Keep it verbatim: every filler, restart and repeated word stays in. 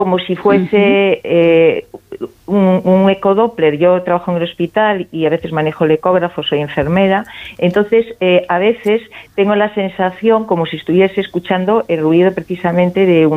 como si fuese eh, un, un ecodoppler. Yo trabajo en el hospital y a veces manejo el ecógrafo, soy enfermera, entonces eh, a veces tengo la sensación como si estuviese escuchando el ruido precisamente de un